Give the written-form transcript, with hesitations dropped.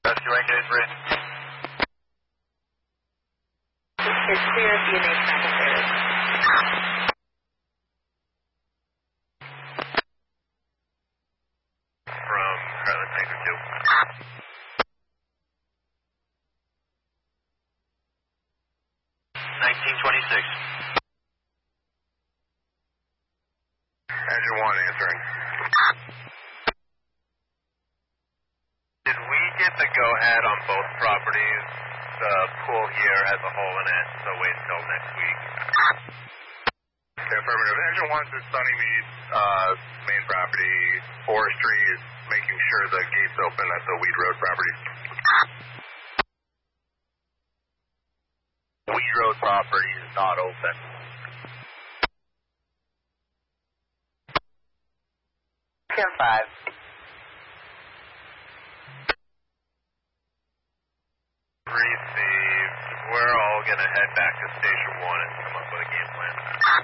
Rescue Rankin is written. It's clear DNA sample pairs. From Charlotte Tanker 2. 1926. Engine 1 answering. Did we get the go-ahead on both properties? The pool here has a hole in it, so wait until next week. Okay, affirmative. Engine 1 says Sunnymead, main property. Forestry is making sure the gate's open at the Weed Road property. Weed Road property is not open. Ten 5. Received. We're all gonna head back to Station 1 and come